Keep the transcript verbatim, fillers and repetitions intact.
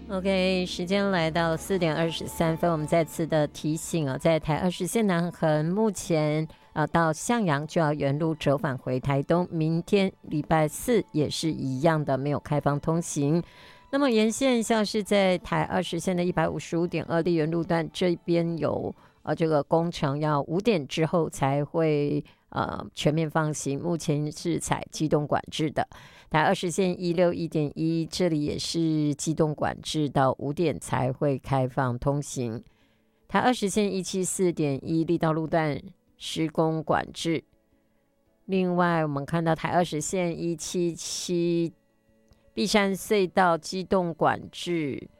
OK， 时间来到四点二十三分，我们再次的提醒啊，在台二十线南横目前啊到向阳就要原路折返回台东，明天礼拜四也是一样的没有开放通行。那么沿线像是在台二十线的一百五十五点二立园路段这边有呃这个工程要五点之后才会呃全面放行，目前是采机动管制的。台二十线一六一点一，这里也是机动管制，到五点才会开放通行。台二十线一七四点一，力道路段施工管制。另外，我们看到台二十线一七七，碧山隧道机动管制，